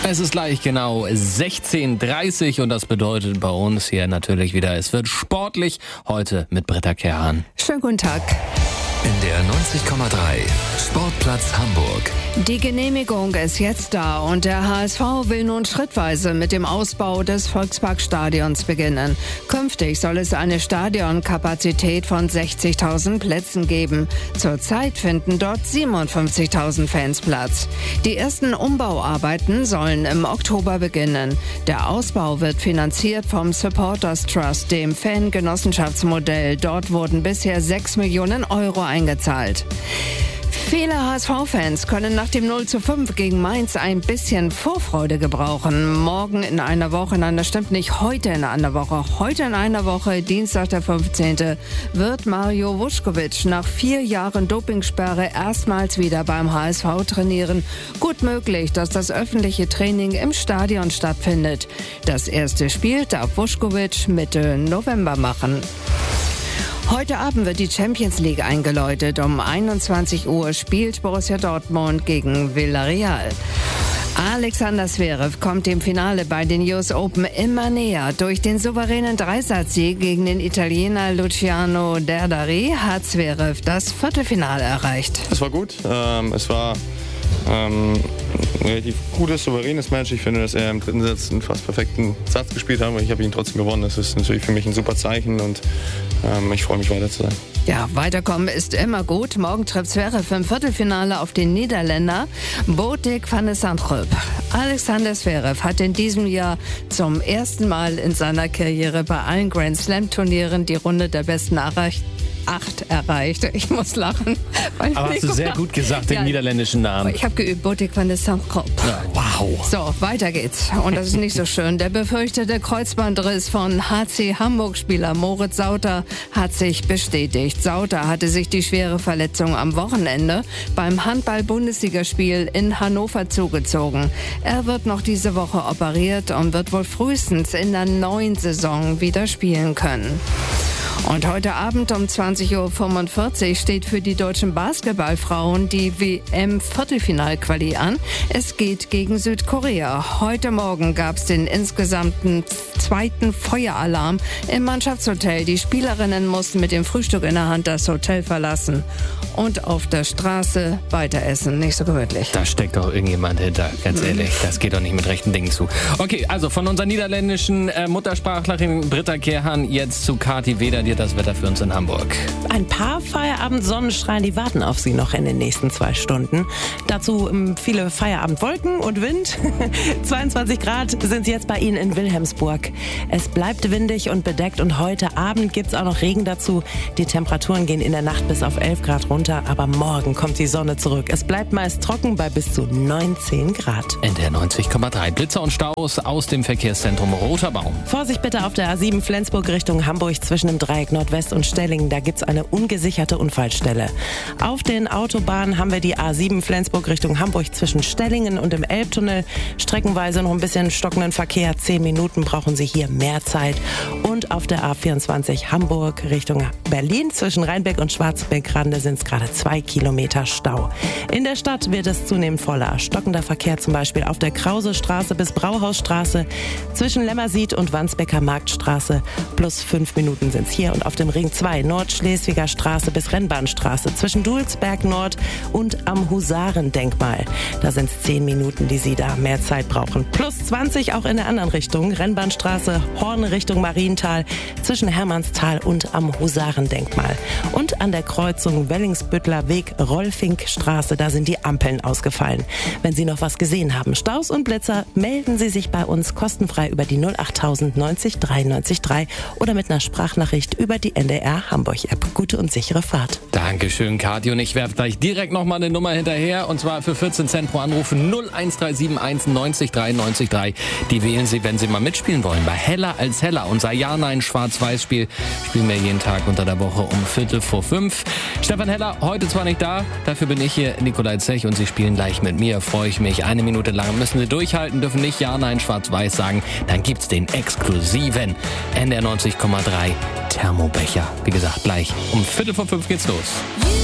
Es ist gleich genau 16:30 und das bedeutet bei uns hier natürlich wieder, es wird sportlich heute mit Britta Kerhan. Schönen guten Tag. In der 90,3 Sportplatz Hamburg. Die Genehmigung ist jetzt da und der HSV will nun schrittweise mit dem Ausbau des Volksparkstadions beginnen. Künftig soll es eine Stadionkapazität von 60.000 Plätzen geben. Zurzeit finden dort 57.000 Fans Platz. Die ersten Umbauarbeiten sollen im Oktober beginnen. Der Ausbau wird finanziert vom Supporters Trust, dem Fangenossenschaftsmodell. Dort wurden bisher 6 Millionen Euro eingezahlt. Viele HSV-Fans können nach dem 0:5 gegen Mainz ein bisschen Vorfreude gebrauchen. Morgen in einer Woche, nein, das stimmt nicht, heute in einer Woche, Dienstag der 15., wird Mario Vuskovic nach 4 Jahren Dopingsperre erstmals wieder beim HSV trainieren. Gut möglich, dass das öffentliche Training im Stadion stattfindet. Das erste Spiel darf Vuskovic Mitte November machen. Heute Abend wird die Champions League eingeläutet. Um 21 Uhr spielt Borussia Dortmund gegen Villarreal. Alexander Zverev kommt dem Finale bei den US Open immer näher. Durch den souveränen Dreisatzsieg gegen den Italiener Luciano Derdari hat Zverev das Viertelfinale erreicht. Es war gut. Es war ein relativ gutes, souveränes Match. Ich finde, dass er im dritten Satz einen fast perfekten Satz gespielt hat, aber ich habe ihn trotzdem gewonnen. Das ist natürlich für mich ein super Zeichen und ich freue mich, weiter zu sein. Ja, weiterkommen ist immer gut. Morgen trifft Zverev im Viertelfinale auf den Niederländer Botic van de Sandrup. Alexander Zverev hat in diesem Jahr zum ersten Mal in seiner Karriere bei allen Grand Slam Turnieren die Runde der besten 8 erreicht. Ich muss lachen. Aber hast du sehr gut gesagt, den niederländischen Namen. Ich habe geübt, Botic van de Sandrup. Ja, wow. So, weiter geht's. Und das ist nicht so schön. Der befürchtete Kreuzbandriss von HC Hamburg-Spieler Moritz Sauter hat sich bestätigt. Sauter hatte sich die schwere Verletzung am Wochenende beim Handball-Bundesligaspiel in Hannover zugezogen. Er wird noch diese Woche operiert und wird wohl frühestens in der neuen Saison wieder spielen können. Und heute Abend um 20:45 Uhr steht für die deutschen Basketballfrauen die WM-Viertelfinalquali an. Es geht gegen Südkorea. Heute Morgen gab es den insgesamten 2. Feueralarm im Mannschaftshotel. Die Spielerinnen mussten mit dem Frühstück in der Hand das Hotel verlassen und auf der Straße weiter essen. Nicht so gemütlich. Da steckt doch irgendjemand hinter, ganz ehrlich. Das geht doch nicht mit rechten Dingen zu. Okay, also von unserer niederländischen Muttersprachlerin Britta Kerhan jetzt zu Kathi Weder, die das Wetter für uns in Hamburg. Ein paar Feierabend-Sonnenstrahlen, die warten auf Sie noch in den nächsten 2 Stunden. Dazu viele Feierabendwolken und Wind. 22 Grad sind es jetzt bei Ihnen in Wilhelmsburg. Es bleibt windig und bedeckt und heute Abend gibt es auch noch Regen dazu. Die Temperaturen gehen in der Nacht bis auf 11 Grad runter, aber morgen kommt die Sonne zurück. Es bleibt meist trocken bei bis zu 19 Grad. In der 90,3 Blitzer und Staus aus dem Verkehrszentrum Roter Baum. Vorsicht bitte auf der A7 Flensburg Richtung Hamburg zwischen dem Dreieck Nordwest und Stellingen. Da gibt es eine ungesicherte Unfallstelle. Auf den Autobahnen haben wir die A7 Flensburg Richtung Hamburg zwischen Stellingen und dem Elbtunnel. Streckenweise noch ein bisschen stockenden Verkehr. 10 Minuten brauchen Sie hier mehr Zeit. Und auf der A24 Hamburg Richtung Berlin zwischen Rheinbeck und Schwarzbeck-Rande sind es gerade 2 Kilometer Stau. In der Stadt wird es zunehmend voller. Stockender Verkehr zum Beispiel auf der Krause-Straße bis Brauhausstraße zwischen Lämmersied und Wandsbeker Marktstraße. Plus 5 Minuten sind es hier. Und auf dem Ring 2 Nordschleswiger Straße bis Rennbahnstraße zwischen Dulsberg Nord und am Husarendenkmal. Da sind es 10 Minuten, die Sie da mehr Zeit brauchen. Plus 20 auch in der anderen Richtung. Rennbahnstraße, Horn Richtung Mariental zwischen Hermannsthal und am Husarendenkmal. Und an der Kreuzung Wellingsbüttler Weg Rolfinkstraße, da sind die Ampeln ausgefallen. Wenn Sie noch was gesehen haben, Staus und Blitzer, melden Sie sich bei uns kostenfrei über die 08000 90 93 3 oder mit einer Sprachnachricht über die NDR Hamburg-App. Gute und sichere Fahrt. Dankeschön, Kathi. Und ich werfe gleich direkt nochmal eine Nummer hinterher. Und zwar für 14 Cent pro Anruf 01371 90 93 3. Die wählen Sie, wenn Sie mal mitspielen wollen. Bei Heller als Heller. Unser Ja-Nein-Schwarz-Weiß-Spiel spielen wir jeden Tag unter der Woche um 4:45. Stefan Heller, heute zwar nicht da. Dafür bin ich hier, Nikolai Zech. Und Sie spielen gleich mit mir. Freue ich mich. 1 Minute lang müssen Sie durchhalten. Dürfen nicht Ja-Nein-Schwarz-Weiß sagen. Dann gibt's den exklusiven NDR 90,3 Thermobecher. Wie gesagt, gleich um 4:45 geht's los.